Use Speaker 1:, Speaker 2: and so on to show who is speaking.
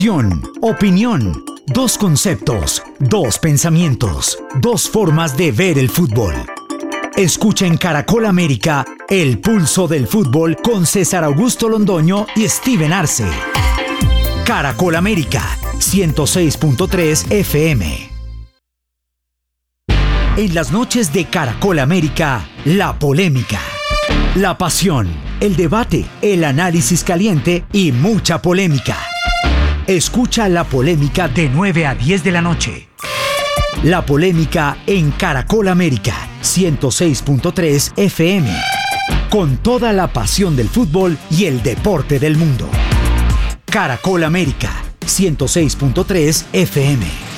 Speaker 1: Opinión, dos conceptos, dos pensamientos, dos formas de ver el fútbol. Escucha en Caracol América El Pulso del Fútbol con César Augusto Londoño y Steven Arce. Caracol América, 106.3 FM. En las noches de Caracol América, la polémica, la pasión, el debate, el análisis caliente y mucha polémica. Escucha La Polémica de 9 a 10 de la noche. La Polémica en Caracol América, 106.3 FM. Con toda la pasión del fútbol y el deporte del mundo. Caracol América, 106.3 FM.